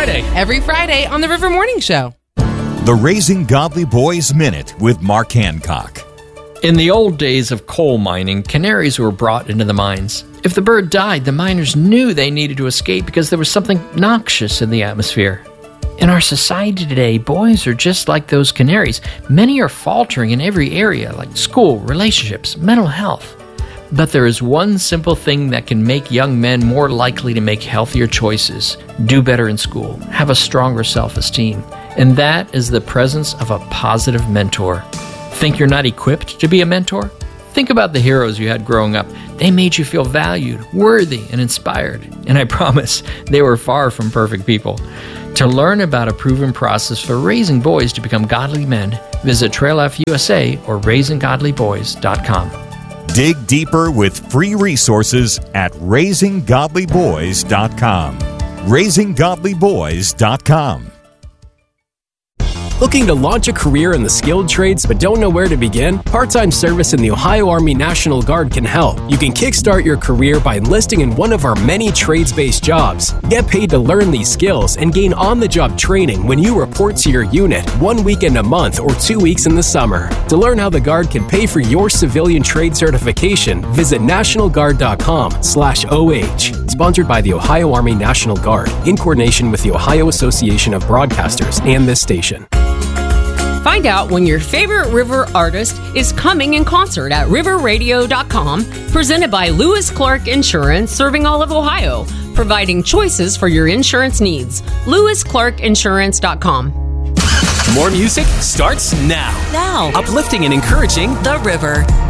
Friday. Every Friday on the River Morning Show. The Raising Godly Boys Minute with Mark Hancock. In the old days of coal mining, canaries were brought into the mines. If the bird died, the miners knew they needed to escape because there was something noxious in the atmosphere. In our society today, boys are just like those canaries. Many are faltering in every area, like school, relationships, mental health. But there is one simple thing that can make young men more likely to make healthier choices, do better in school, have a stronger self-esteem, and that is the presence of a positive mentor. Think you're not equipped to be a mentor? Think about the heroes you had growing up. They made you feel valued, worthy, and inspired. And I promise, they were far from perfect people. To learn about a proven process for raising boys to become godly men, visit Trail F USA or RaisingGodlyBoys.com. Dig deeper with free resources at RaisingGodlyBoys.com. RaisingGodlyBoys.com. Looking to launch a career in the skilled trades but don't know where to begin? Part-time service in the Ohio Army National Guard can help. You can kickstart your career by enlisting in one of our many trades-based jobs. Get paid to learn these skills and gain on-the-job training when you report to your unit 1 weekend a month or 2 weeks in the summer. To learn how the Guard can pay for your civilian trade certification, visit nationalguard.com/OH. Sponsored by the Ohio Army National Guard in coordination with the Ohio Association of Broadcasters and this station. Find out when your favorite river artist is coming in concert at riverradio.com, presented by Lewis Clark Insurance, serving all of Ohio, providing choices for your insurance needs. LewisClarkInsurance.com. More music starts now. Now. Uplifting and encouraging The River.